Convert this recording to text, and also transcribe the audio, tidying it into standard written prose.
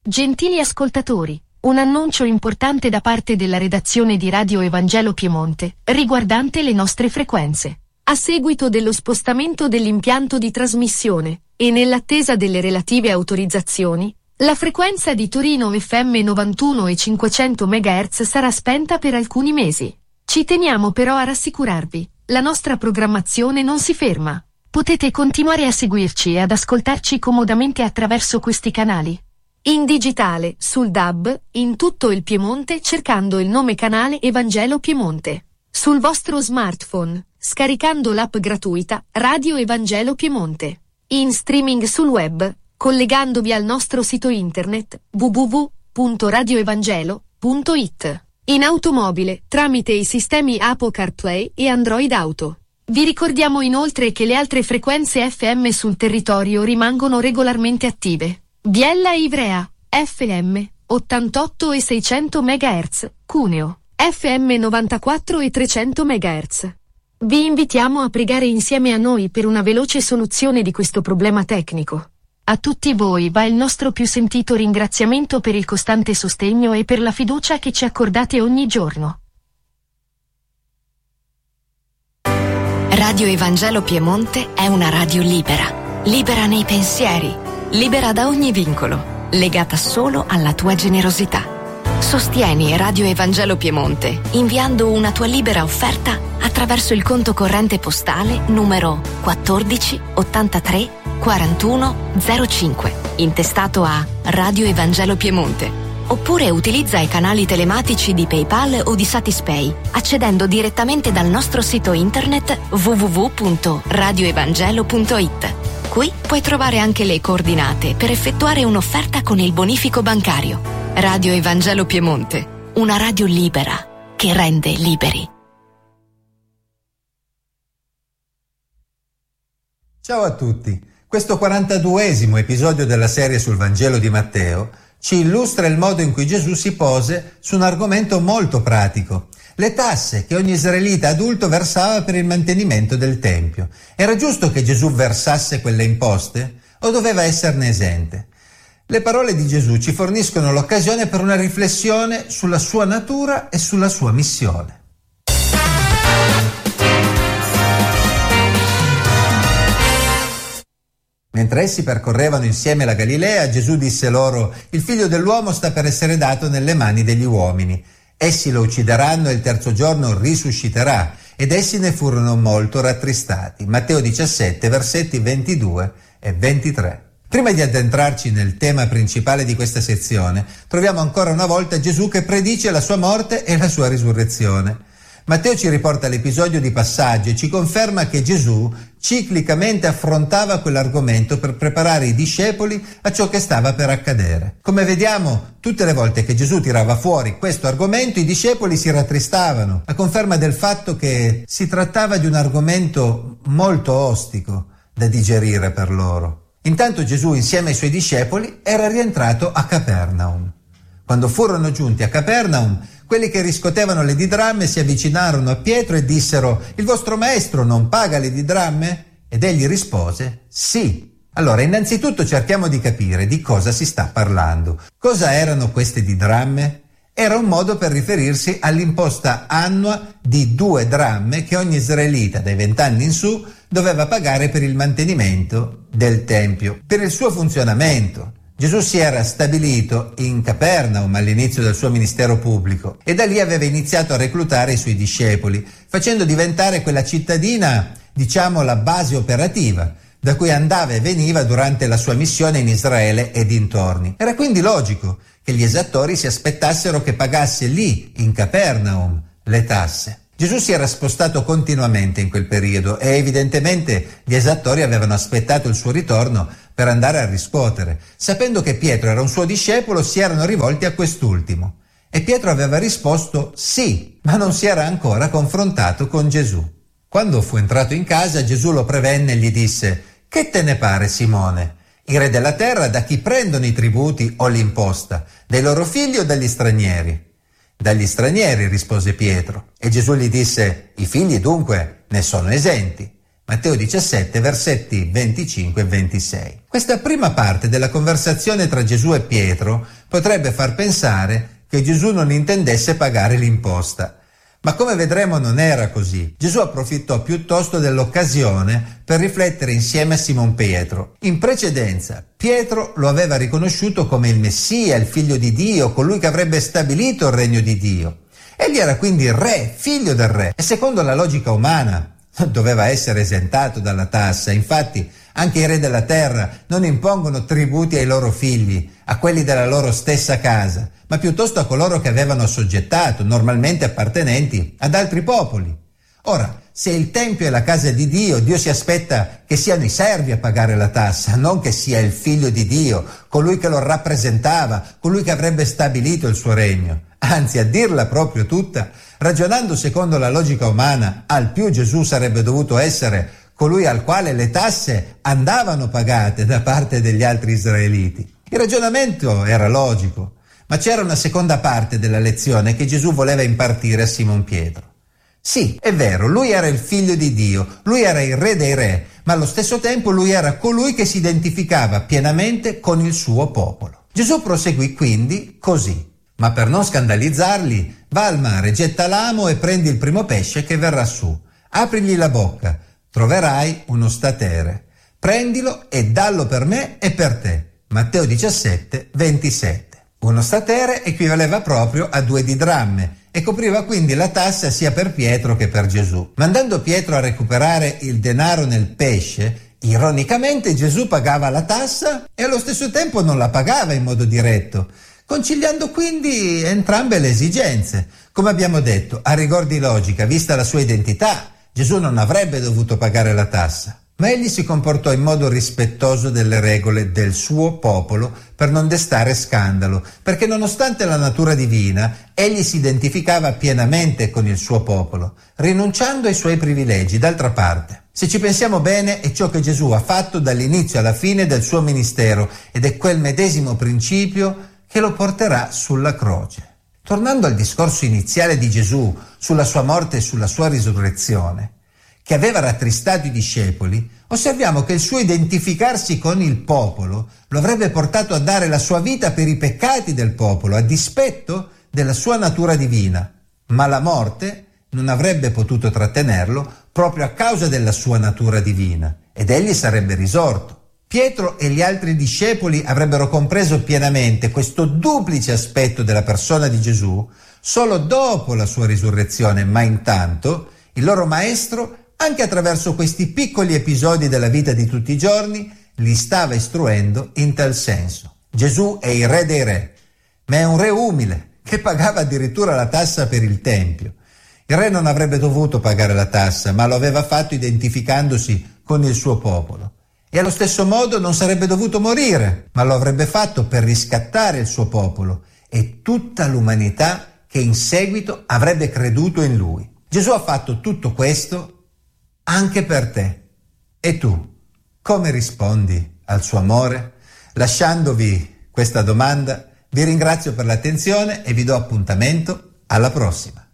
Gentili ascoltatori, un annuncio importante da parte della redazione di Radio Evangelo Piemonte, riguardante le nostre frequenze. A seguito dello spostamento dell'impianto di trasmissione, e nell'attesa delle relative autorizzazioni, la frequenza di Torino FM 91 e 500 MHz sarà spenta per alcuni mesi. Ci teniamo però a rassicurarvi, la nostra programmazione non si ferma. Potete continuare a seguirci e ad ascoltarci comodamente attraverso questi canali. In digitale, sul DAB, in tutto il Piemonte cercando il nome canale Evangelo Piemonte. Sul vostro smartphone, scaricando l'app gratuita Radio Evangelo Piemonte. In streaming sul web, collegandovi al nostro sito internet www.radioevangelo.it. In automobile, tramite i sistemi Apple CarPlay e Android Auto. Vi ricordiamo inoltre che le altre frequenze FM sul territorio rimangono regolarmente attive. Biella Ivrea, FM, 88 e 600 MHz, Cuneo, FM 94 e 300 MHz. Vi invitiamo a pregare insieme a noi per una veloce soluzione di questo problema tecnico. A tutti voi va il nostro più sentito ringraziamento per il costante sostegno e per la fiducia che ci accordate ogni giorno. Radio Evangelo Piemonte è una radio libera, libera nei pensieri, libera da ogni vincolo, legata solo alla tua generosità. Sostieni Radio Evangelo Piemonte inviando una tua libera offerta attraverso il conto corrente postale numero 14 83 41 05, intestato a Radio Evangelo Piemonte. Oppure utilizza i canali telematici di PayPal o di Satispay, accedendo direttamente dal nostro sito internet www.radioevangelo.it. Qui puoi trovare anche le coordinate per effettuare un'offerta con il bonifico bancario. Radio Evangelo Piemonte, una radio libera che rende liberi. Ciao a tutti. Questo 42esimo episodio della serie sul Vangelo di Matteo ci illustra il modo in cui Gesù si pose su un argomento molto pratico: le tasse che ogni israelita adulto versava per il mantenimento del Tempio. Era giusto che Gesù versasse quelle imposte o doveva esserne esente? Le parole di Gesù ci forniscono l'occasione per una riflessione sulla sua natura e sulla sua missione. Mentre essi percorrevano insieme la Galilea, Gesù disse loro: «Il figlio dell'uomo sta per essere dato nelle mani degli uomini. Essi lo uccideranno e il terzo giorno risusciterà». Ed essi ne furono molto rattristati. Matteo 17, versetti 22 e 23. Prima di addentrarci nel tema principale di questa sezione, troviamo ancora una volta Gesù che predice la sua morte e la sua risurrezione. Matteo ci riporta l'episodio di passaggio e ci conferma che Gesù ciclicamente affrontava quell'argomento per preparare i discepoli a ciò che stava per accadere. Come vediamo, tutte le volte che Gesù tirava fuori questo argomento, i discepoli si rattristavano, a conferma del fatto che si trattava di un argomento molto ostico da digerire per loro. Intanto Gesù, insieme ai suoi discepoli, era rientrato a Capernaum. Quando furono giunti a Capernaum, quelli che riscuotevano le didramme si avvicinarono a Pietro e dissero: «Il vostro maestro non paga le didramme?» Ed egli rispose: «Sì». Allora, innanzitutto cerchiamo di capire di cosa si sta parlando. Cosa erano queste didramme? Era un modo per riferirsi all'imposta annua di 2 dramme che ogni israelita dai 20 anni in su doveva pagare per il mantenimento del Tempio, per il suo funzionamento. Gesù si era stabilito in Capernaum all'inizio del suo ministero pubblico e da lì aveva iniziato a reclutare i suoi discepoli, facendo diventare quella cittadina, diciamo, la base operativa, da cui andava e veniva durante la sua missione in Israele e dintorni. Era quindi logico che gli esattori si aspettassero che pagasse lì, in Capernaum, le tasse. Gesù si era spostato continuamente in quel periodo e evidentemente gli esattori avevano aspettato il suo ritorno per andare a riscuotere. Sapendo che Pietro era un suo discepolo, si erano rivolti a quest'ultimo. E Pietro aveva risposto sì, ma non si era ancora confrontato con Gesù. Quando fu entrato in casa, Gesù lo prevenne e gli disse: «Che te ne pare, Simone? I re della terra da chi prendono i tributi o l'imposta? Dai loro figli o dagli stranieri?» «Dagli stranieri», rispose Pietro. E Gesù gli disse: «I figli dunque ne sono esenti. Matteo 17, versetti 25 e 26. Questa prima parte della conversazione tra Gesù e Pietro potrebbe far pensare che Gesù non intendesse pagare l'imposta. Ma come vedremo non era così. Gesù approfittò piuttosto dell'occasione per riflettere insieme a Simon Pietro. In precedenza, Pietro lo aveva riconosciuto come il Messia, il figlio di Dio, colui che avrebbe stabilito il regno di Dio. Egli era quindi il re, figlio del re, e secondo la logica umana doveva essere esentato dalla tassa. Infatti, anche i re della terra non impongono tributi ai loro figli, a quelli della loro stessa casa, ma piuttosto a coloro che avevano assoggettato, normalmente appartenenti ad altri popoli. Ora, se il Tempio è la casa di Dio, Dio si aspetta che siano i servi a pagare la tassa, non che sia il figlio di Dio, colui che lo rappresentava, colui che avrebbe stabilito il suo regno. Anzi, a dirla proprio tutta, ragionando secondo la logica umana, al più Gesù sarebbe dovuto essere colui al quale le tasse andavano pagate da parte degli altri israeliti. Il ragionamento era logico, ma c'era una seconda parte della lezione che Gesù voleva impartire a Simon Pietro. Sì, è vero, lui era il figlio di Dio, lui era il re dei re, ma allo stesso tempo lui era colui che si identificava pienamente con il suo popolo. Gesù proseguì quindi così: ma per non scandalizzarli, va al mare, getta l'amo e prendi il primo pesce che verrà su. Aprigli la bocca, troverai uno statere. Prendilo e dallo per me e per te. Matteo 17, 27. Uno statere equivaleva proprio a 2 didramme e copriva quindi la tassa sia per Pietro che per Gesù. Mandando Pietro a recuperare il denaro nel pesce, ironicamente Gesù pagava la tassa e allo stesso tempo non la pagava in modo diretto, conciliando quindi entrambe le esigenze. Come abbiamo detto, a rigor di logica, vista la sua identità, Gesù non avrebbe dovuto pagare la tassa, ma egli si comportò in modo rispettoso delle regole del suo popolo per non destare scandalo, perché nonostante la natura divina, egli si identificava pienamente con il suo popolo, rinunciando ai suoi privilegi. D'altra parte, se ci pensiamo bene, è ciò che Gesù ha fatto dall'inizio alla fine del suo ministero ed è quel medesimo principio che lo porterà sulla croce. Tornando al discorso iniziale di Gesù sulla sua morte e sulla sua risurrezione, che aveva rattristato i discepoli, osserviamo che il suo identificarsi con il popolo lo avrebbe portato a dare la sua vita per i peccati del popolo, a dispetto della sua natura divina, ma la morte non avrebbe potuto trattenerlo proprio a causa della sua natura divina, ed egli sarebbe risorto. Pietro e gli altri discepoli avrebbero compreso pienamente questo duplice aspetto della persona di Gesù solo dopo la sua risurrezione, ma intanto il loro maestro, anche attraverso questi piccoli episodi della vita di tutti i giorni, li stava istruendo in tal senso. Gesù è il re dei re, ma è un re umile, che pagava addirittura la tassa per il Tempio. Il re non avrebbe dovuto pagare la tassa, ma lo aveva fatto identificandosi con il suo popolo. E allo stesso modo non sarebbe dovuto morire, ma lo avrebbe fatto per riscattare il suo popolo e tutta l'umanità che in seguito avrebbe creduto in lui. Gesù ha fatto tutto questo anche per te. E tu, come rispondi al suo amore? Lasciandovi questa domanda, vi ringrazio per l'attenzione e vi do appuntamento alla prossima.